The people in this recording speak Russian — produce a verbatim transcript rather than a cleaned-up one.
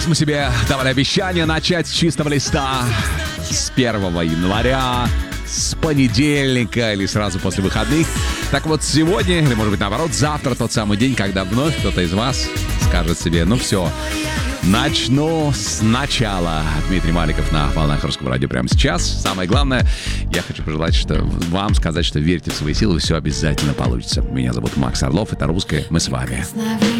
Мы себе давали обещание начать с чистого листа с первого января, с понедельника или сразу после выходных. Так вот, сегодня, или может быть наоборот, завтра тот самый день, когда вновь кто-то из вас скажет себе: ну все, начну сначала. Дмитрий Маликов на волнах Русского радио прямо сейчас. Самое главное, я хочу пожелать, что вам сказать, что верьте в свои силы, все обязательно получится. Меня зовут Макс Орлов, это «Русское», мы с вами.